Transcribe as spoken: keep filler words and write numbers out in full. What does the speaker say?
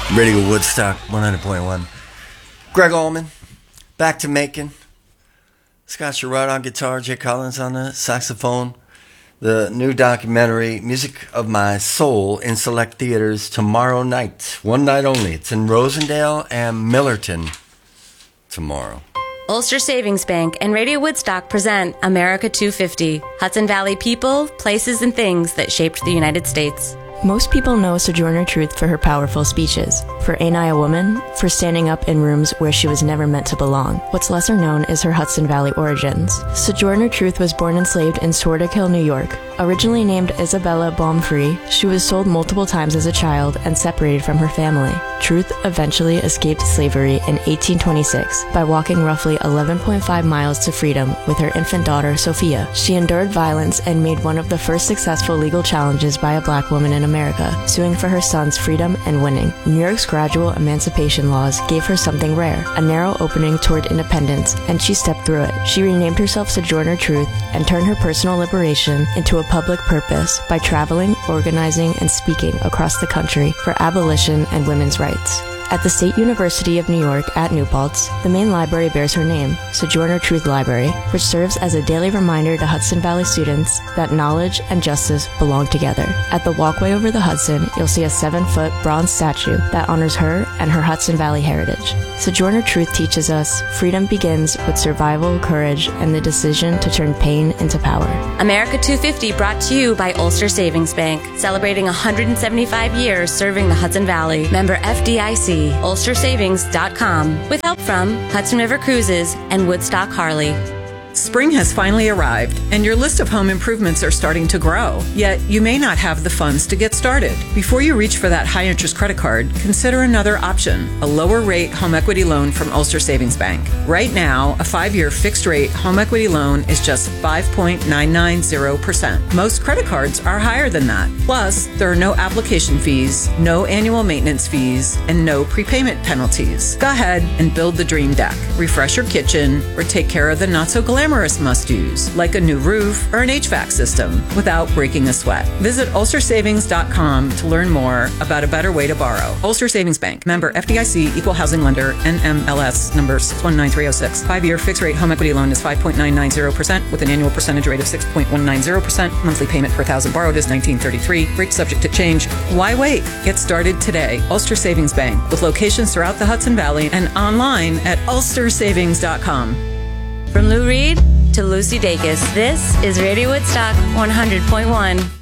Radio Woodstock one hundred point one. Greg Allman, back to making. Scott Sherrod on guitar, Jay Collins on the saxophone. The new documentary, Music of My Soul, in select theaters tomorrow night. One night only. It's in Rosendale and Millerton tomorrow. Ulster Savings Bank and Radio Woodstock present America two fifty, Hudson Valley people, places, and things that shaped the United States. Most people know Sojourner Truth for her powerful speeches, for Ain't I a Woman, for standing up in rooms where she was never meant to belong. What's lesser known is her Hudson Valley origins. Sojourner Truth was born enslaved in Swartikill, New York. Originally named Isabella Baumfree, she was sold multiple times as a child and separated from her family. Truth eventually escaped slavery in eighteen twenty-six by walking roughly eleven point five miles to freedom with her infant daughter, Sophia. She endured violence and made one of the first successful legal challenges by a black woman in America, suing for her son's freedom and winning. New York's gradual emancipation laws gave her something rare, a narrow opening toward independence, and she stepped through it. She renamed herself Sojourner Truth and turned her personal liberation into a public purpose by traveling, organizing, and speaking across the country for abolition and women's rights. At the State University of New York at New Paltz, the main library bears her name, Sojourner Truth Library, which serves as a daily reminder to Hudson Valley students that knowledge and justice belong together. At the walkway over the Hudson, you'll see a seven-foot bronze statue that honors her and her Hudson Valley heritage. Sojourner Truth teaches us freedom begins with survival, courage, and the decision to turn pain into power. America two fifty brought to you by Ulster Savings Bank, celebrating one hundred seventy-five years serving the Hudson Valley. Member F D I C. ulster savings dot com, with help from Hudson River Cruises and Woodstock Harley. Spring has finally arrived, and your list of home improvements are starting to grow. Yet, you may not have the funds to get started. Before you reach for that high-interest credit card, consider another option, a lower-rate home equity loan from Ulster Savings Bank. Right now, a five-year fixed-rate home equity loan is just five point nine nine zero percent. Most credit cards are higher than that. Plus, there are no application fees, no annual maintenance fees, and no prepayment penalties. Go ahead and build the dream deck, refresh your kitchen, or take care of the not-so-glamorous Glamorous must-dos, like a new roof or an H V A C system, without breaking a sweat. Visit ulster savings dot com to learn more about a better way to borrow. Ulster Savings Bank, member F D I C, equal housing lender, N M L S number six one nine three oh six. Five-year fixed-rate home equity loan is five point nine nine zero percent with an annual percentage rate of six point one nine zero percent. Monthly payment per thousand borrowed is nineteen thirty-three. Rate subject to change. Why wait? Get started today. Ulster Savings Bank, with locations throughout the Hudson Valley and online at ulster savings dot com. From Lou Reed to Lucy Dacus, this is Radio Woodstock one hundred point one.